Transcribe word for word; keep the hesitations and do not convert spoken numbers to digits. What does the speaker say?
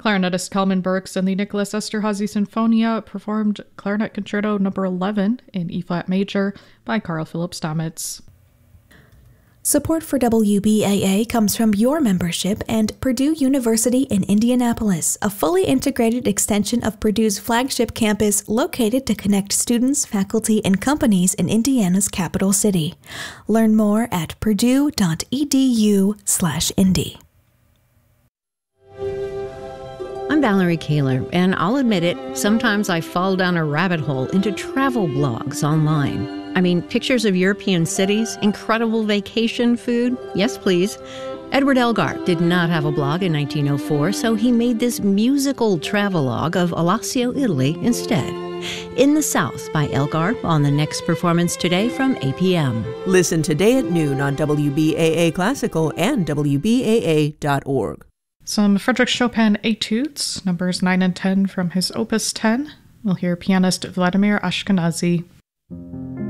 Clarinetist Kalman Burks and the Nicholas Esterhazy Sinfonia performed Clarinet Concerto number eleven in E-flat major by Carl Philipp Stamitz. Support for W B A A comes from your membership and Purdue University in Indianapolis, a fully integrated extension of Purdue's flagship campus located to connect students, faculty, and companies in Indiana's capital city. Learn more at purdue.edu slash indy. I'm Valerie Kaler, and I'll admit it, sometimes I fall down a rabbit hole into travel blogs online. I mean, pictures of European cities, incredible vacation food. Yes, please. Edward Elgar did not have a blog in nineteen oh four, so he made this musical travelogue of Alassio, Italy instead. In the South by Elgar on the next performance today from eight p.m. Listen today at noon on W B A A Classical and W B A A dot org. Some Frédéric Chopin etudes, numbers nine and ten from his Opus ten. We'll hear pianist Vladimir Ashkenazy.